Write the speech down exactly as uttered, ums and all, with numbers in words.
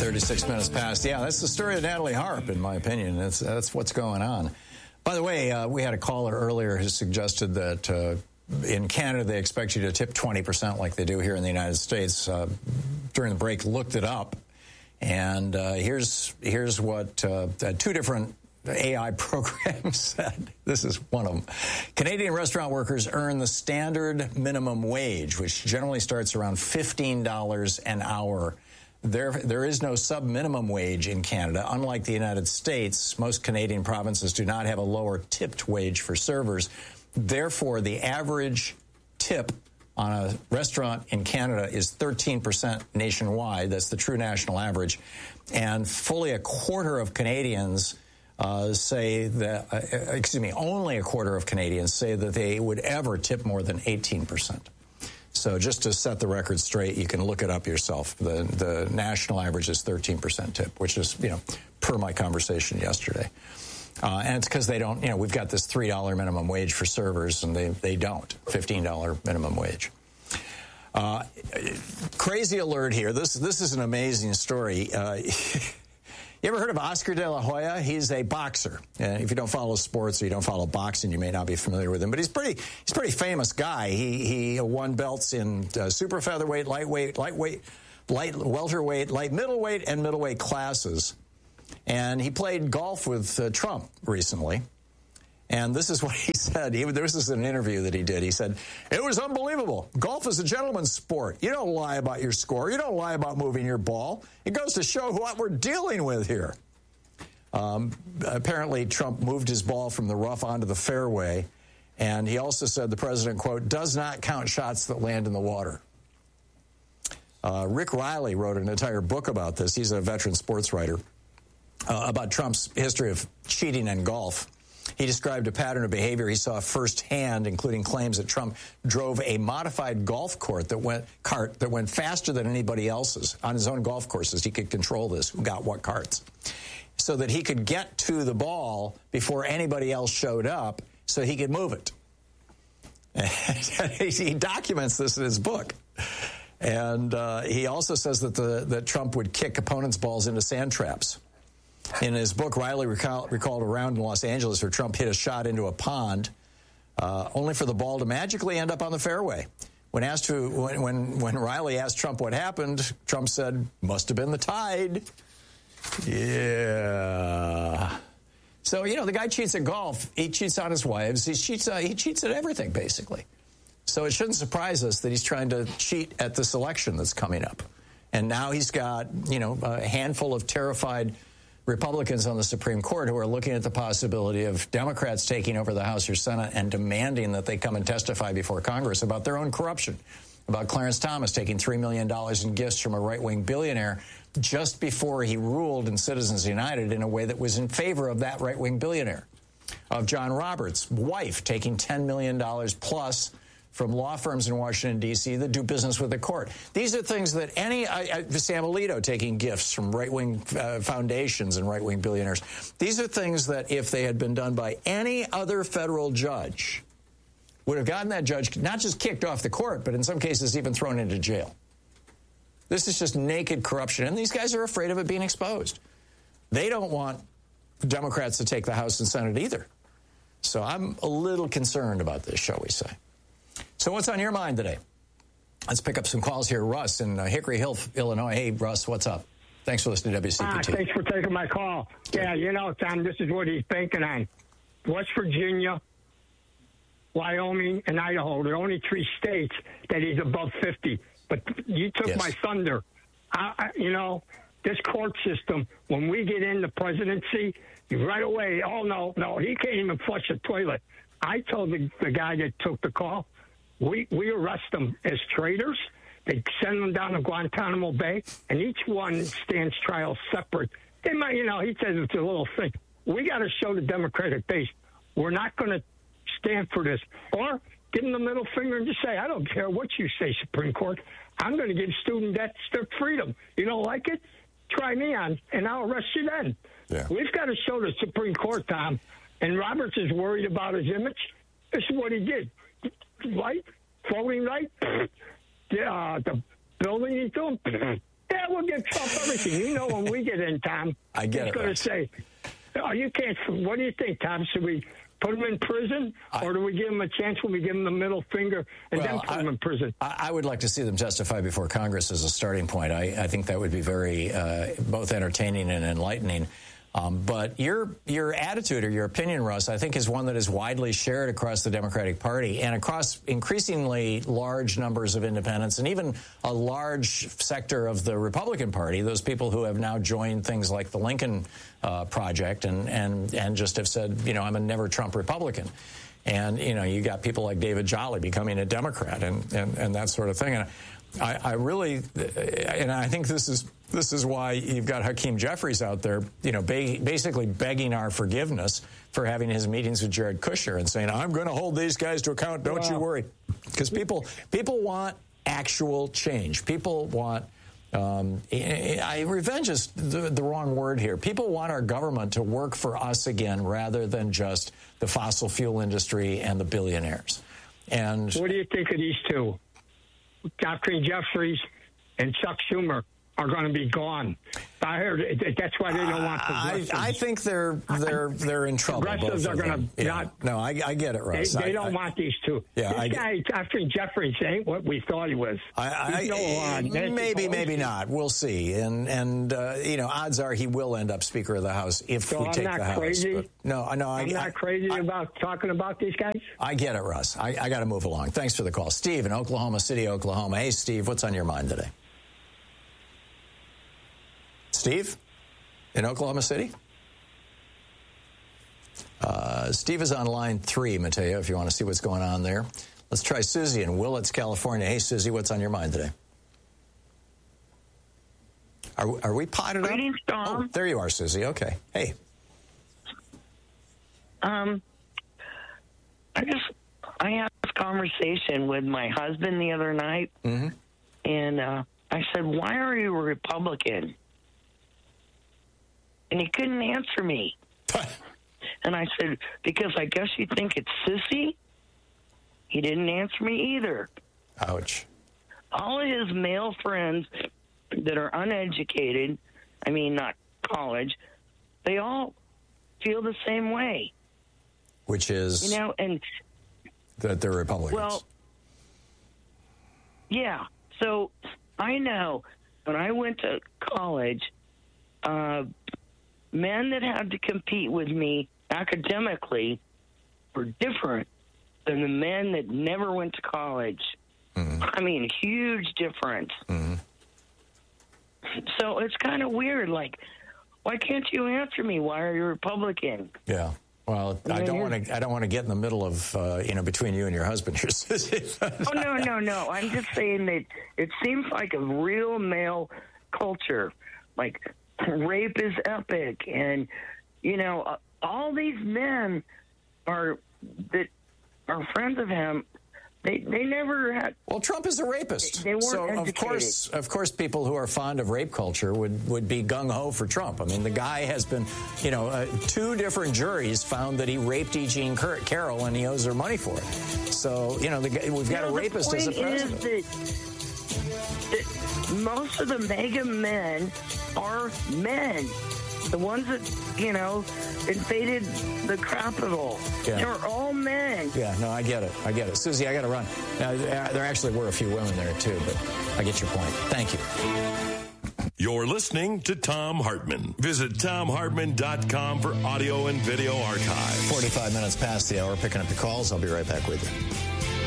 thirty-six minutes past. Yeah, that's the story of Natalie Harp, in my opinion. That's, that's what's going on. By the way, uh, we had a caller earlier who suggested that uh, in Canada they expect you to tip twenty percent like they do here in the United States. Uh, during the break, looked it up. And uh, here's, here's what uh, two different A I programs said. This is one of them. Canadian restaurant workers earn the standard minimum wage, which generally starts around fifteen dollars an hour. There, there is no sub-minimum wage in Canada. Unlike the United States, most Canadian provinces do not have a lower tipped wage for servers. Therefore, the average tip on a restaurant in Canada is thirteen percent nationwide. That's the true national average. And fully a quarter of Canadians uh, say that, uh, excuse me, only a quarter of Canadians say that they would ever tip more than eighteen percent. So just to set the record straight, you can look it up yourself. The the national average is thirteen percent tip, which is, you know, per my conversation yesterday. Uh, and it's because they don't, you know, we've got this three dollar minimum wage for servers, and they, they don't, fifteen dollar minimum wage. Uh, crazy alert here. This, this is an amazing story. Uh, You ever heard of Oscar De La Hoya? He's a boxer. And if you don't follow sports or you don't follow boxing, you may not be familiar with him. But he's pretty he's a pretty famous guy. He he won belts in uh, super featherweight, lightweight, lightweight, light welterweight, light middleweight, and middleweight classes. And he played golf with uh, Trump recently. And this is what he said. He, this is an interview that he did. He said, "It was unbelievable. Golf is a gentleman's sport. You don't lie about your score. You don't lie about moving your ball. It goes to show what we're dealing with here." Um, apparently, Trump moved his ball from the rough onto the fairway. And he also said the president, quote, "does not count shots that land in the water." Uh, Rick Riley wrote an entire book about this. He's a veteran sports writer, uh, about Trump's history of cheating in golf. He described a pattern of behavior he saw firsthand, including claims that Trump drove a modified golf cart that went cart that went faster than anybody else's on his own golf courses. He could control this, who got what carts, so that he could get to the ball before anybody else showed up, so he could move it. He documents this in his book, and uh, he also says that the that Trump would kick opponents' balls into sand traps. In his book, Riley recall, recalled a round in Los Angeles where Trump hit a shot into a pond, uh, only for the ball to magically end up on the fairway. When asked to, when, when when Riley asked Trump what happened, Trump said, "Must have been the tide." Yeah. So, you know, the guy cheats at golf. He cheats on his wives. He cheats. Uh, he cheats at everything, basically. So it shouldn't surprise us that he's trying to cheat at this election that's coming up. And now he's got, you know, a handful of terrified Republicans on the Supreme Court who are looking at the possibility of Democrats taking over the House or Senate and demanding that they come and testify before Congress about their own corruption, about Clarence Thomas taking three million dollars in gifts from a right-wing billionaire just before he ruled in Citizens United in a way that was in favor of that right-wing billionaire, of John Roberts' wife taking ten million dollars plus from law firms in Washington, D C that do business with the court. These are things that any, uh, Sam Alito taking gifts from right-wing uh, foundations and right-wing billionaires. These are things that if they had been done by any other federal judge, would have gotten that judge not just kicked off the court, but in some cases even thrown into jail. This is just naked corruption, and these guys are afraid of it being exposed. They don't want Democrats to take the House and Senate either. So I'm a little concerned about this, shall we say. So what's on your mind today? Let's pick up some calls here. Russ in uh, Hickory Hill, Illinois. Hey, Russ, what's up? Thanks for listening to W C P T. Ah, thanks for taking my call. Yeah, you know, Tom, this is what he's banking on. West Virginia, Wyoming, and Idaho, the only three states that he's above fifty. But you took yes. my thunder. I, I, you know, this court system, when we get in the presidency, right away, oh, no, no, he can't even flush a toilet. I told the, the guy that took the call, we, we arrest them as traitors. They send them down to Guantanamo Bay, and each one stands trial separate. They might, you know, he says it's a little thing. We got to show the Democratic base we're not going to stand for this. Or give them the middle finger and just say, I don't care what you say, Supreme Court. I'm going to give student debts their freedom. You don't like it? Try me on, and I'll arrest you then. Yeah. We've got to show the Supreme Court, Tom, and Roberts is worried about his image. This is what he did. Light, floating light, uh, the building he's doing. Yeah, we'll get give Trump everything. You know, when we get in, Tom, I get he's it, going to say, "Oh, you can't." What do you think, Tom? Should we put him in prison, I, or do we give him a chance when we give him the middle finger and well, then put I, him in prison? I, I would like to see them testify before Congress as a starting point. I, I think that would be very uh, both entertaining and enlightening. Um, but your your attitude or your opinion, Russ, I think is one that is widely shared across the Democratic Party and across increasingly large numbers of independents and even a large sector of the Republican Party, those people who have now joined things like the Lincoln uh, Project and, and, and just have said, you know, I'm a never Trump Republican. And, you know, you got people like David Jolly becoming a Democrat and, and, and that sort of thing. And I, I really, and I think this is this is why you've got Hakeem Jeffries out there, you know, ba- basically begging our forgiveness for having his meetings with Jared Kushner and saying, I'm going to hold these guys to account. Don't wow. you worry. Because people people want actual change. People want, um, I, revenge is the, the wrong word here. People want our government to work for us again rather than just the fossil fuel industry and the billionaires. And what do you think of these two? Doctor Jeffries and Chuck Schumer are going to be gone. I heard that's why they don't want progressives. I, I think they're they're they're in trouble. Progressives are going to yeah. not. No, I, I get it, Russ. They, they I, don't I, want these two. Yeah, this I, guy, Doctor Jeffries, ain't what we thought he was. I, I, no, maybe, maybe not. We'll see. And and uh, you know, odds are he will end up Speaker of the House if so we I'm take not the House. Crazy. But no, no, I'm I, not I, crazy I, about talking about these guys. I get it, Russ. I, I got to move along. Thanks for the call, Steve in Oklahoma City, Oklahoma. Hey, Steve, what's on your mind today? Steve in Oklahoma City? Uh, Steve is on line three, Mateo, if you want to see what's going on there. Let's try Susie in Willits, California. Hey, Susie, what's on your mind today? Are, are we potted Greetings, up? Tom. Oh, there you are, Susie. Okay. Hey. Um, I just, I had this conversation with my husband the other night, mm-hmm. and uh, I said, why are you a Republican? And he couldn't answer me. And I said, because I guess you think it's sissy? He didn't answer me either. Ouch. All of his male friends that are uneducated, I mean, not college, they all feel the same way. Which is? You know, and that they're Republicans. Well, yeah. So I know when I went to college, uh, men that had to compete with me academically were different than the men that never went to college. Mm-hmm. I mean, huge difference. Mm-hmm. So it's kind of weird. Like, why can't you answer me? Why are you Republican? Yeah. Well, I don't want to. I don't want to get in the middle of uh, you know between you and your husband here. Oh no, no, no! I'm just saying that it seems like a real male culture. Like rape is epic, and you know uh, all these men are that are friends of him. They they never had. Well, Trump is a rapist. They weren't so educated. of course, of course, people who are fond of rape culture would, would be gung ho for Trump. I mean, the guy has been, you know, uh, two different juries found that he raped E. Jean Carroll and he owes her money for it. So you know, the, we've got no, a rapist as a president. Is that, that most of the mega men are men. The ones that, you know, invaded the Capitol. Yeah. They're all men. Yeah, no, I get it. I get it. Susie, I got to run. Now, there actually were a few women there, too, but I get your point. Thank you. You're listening to Thom Hartmann. Visit Thom Hartmann dot com for audio and video archives. forty-five minutes past the hour, picking up the calls. I'll be right back with you.